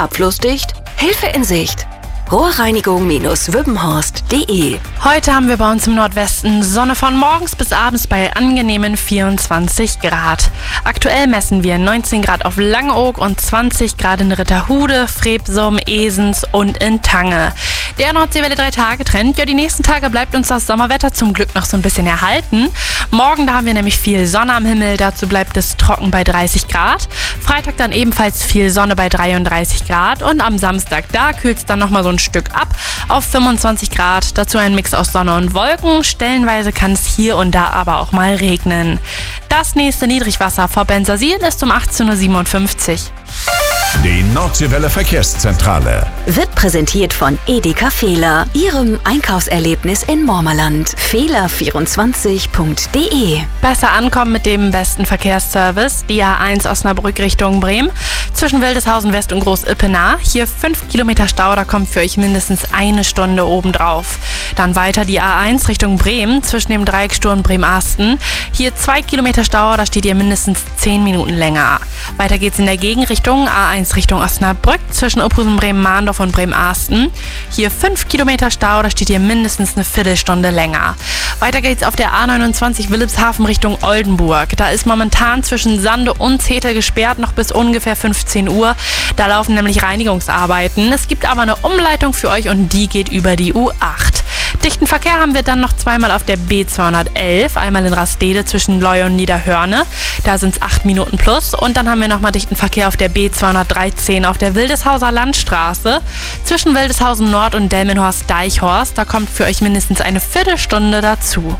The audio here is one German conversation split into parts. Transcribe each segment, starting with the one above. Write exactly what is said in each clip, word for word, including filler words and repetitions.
Abflussdicht? Hilfe in Sicht. Rohrreinigung-Wübbenhorst punkt de. Heute haben wir bei uns im Nordwesten Sonne von morgens bis abends bei angenehmen vierundzwanzig Grad. Aktuell messen wir neunzehn Grad auf Langeoog und zwanzig Grad in Ritterhude, Freepsum, Esens und in Tange. Der Nordseewelle drei Tage Trend. Ja, die nächsten Tage bleibt uns das Sommerwetter zum Glück noch so ein bisschen erhalten. Morgen, da haben wir nämlich viel Sonne am Himmel. Dazu bleibt es trocken bei dreißig Grad. Freitag dann ebenfalls viel Sonne bei dreiunddreißig Grad. Und am Samstag, da kühlt es dann nochmal so ein Stück ab auf fünfundzwanzig Grad. Dazu ein Mix aus Sonne und Wolken. Stellenweise kann es hier und da aber auch mal regnen. Das nächste Niedrigwasser vor Bensersiel ist um achtzehn Uhr siebenundfünfzig. Die Nordseewelle Verkehrszentrale Wird präsentiert von Edeka Fehler, Ihrem Einkaufserlebnis in Mormerland. Fehler vierundzwanzig punkt de. Besser ankommen mit dem besten Verkehrsservice. Die A eins Osnabrück Richtung Bremen. Zwischen Wildeshausen West und Groß-Ippenaar. Hier fünf Kilometer Stau, da kommt für euch mindestens eine Stunde obendrauf. Dann weiter die A eins Richtung Bremen. Zwischen dem Dreiecksturm Bremen-Asten. Hier zwei Kilometer Stau, da steht ihr mindestens zehn Minuten länger. Weiter geht's in der Gegenrichtung. A eins Richtung Osnabrück zwischen Opusen, Bremen-Mahndorf und Bremen-Asten. Hier fünf Kilometer Stau, da steht ihr mindestens eine Viertelstunde länger. Weiter geht's auf der A neunundzwanzig Wilhelmshaven Richtung Oldenburg. Da ist momentan zwischen Sande und Zetel gesperrt, noch bis ungefähr fünfzehn Uhr. Da laufen nämlich Reinigungsarbeiten. Es gibt aber eine Umleitung für euch und die geht über die U acht. Dichten Verkehr haben wir dann noch zweimal auf der B zweihundertelf, einmal in Rastede zwischen Leu und Niederhörne. Da sind es acht Minuten plus. Und dann haben wir nochmal dichten Verkehr auf der B zweihundertdreizehn auf der Wildeshauser Landstraße zwischen Wildeshausen Nord und Delmenhorst-Deichhorst. Da kommt für euch mindestens eine Viertelstunde dazu.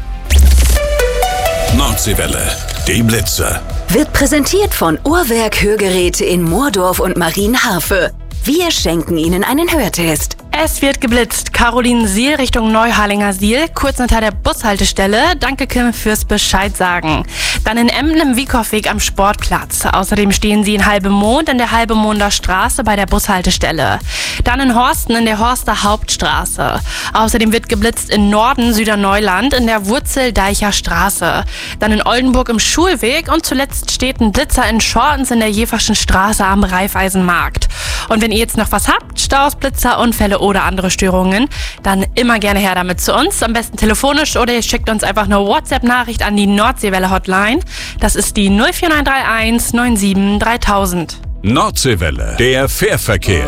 Nordseewelle, die Blitzer. Wird präsentiert von Uhrwerk Hörgeräte in Moordorf und Marienhafe. Wir schenken Ihnen einen Hörtest. Es wird geblitzt. Carolinensiel Richtung Neuharlinger Siel, kurz hinter der Bushaltestelle. Danke, Kim, fürs Bescheid sagen. Dann in Emden im Wiekow-Weg am Sportplatz. Außerdem stehen sie in Halbemond in der Halbemonder Straße bei der Bushaltestelle. Dann in Horsten in der Horster Hauptstraße. Außerdem wird geblitzt in Norden Süderneuland in der Wurzeldeicher Straße. Dann in Oldenburg im Schulweg und zuletzt steht ein Blitzer in Schortens in der Jeverschen Straße am Raiffeisenmarkt. Und wenn ihr jetzt noch was habt, Staus, Blitzer, Unfälle oder andere Störungen, dann immer gerne her damit zu uns. Am besten telefonisch oder ihr schickt uns einfach eine WhatsApp-Nachricht an die Nordseewelle-Hotline. Das ist die null vier neun drei eins neun sieben dreitausend. Nordseewelle, der Fährverkehr.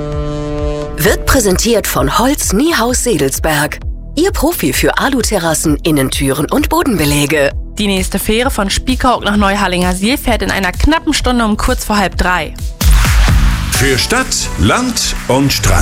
Wird präsentiert von Holz Niehaus Sedelsberg. Ihr Profi für Aluterrassen, Innentüren und Bodenbeläge. Die nächste Fähre von Spiekeroog nach Neuharlinger Siel fährt in einer knappen Stunde um kurz vor halb drei. Für Stadt, Land und Strand.